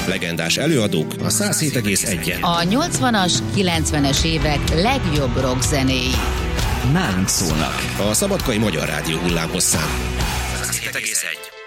Legendás előadók a 107,1-en. A 80-as, 90-es évek legjobb rockzenéi. Nálunk szólnak. A Szabadkai Magyar Rádió hullámhosszán. 107,1.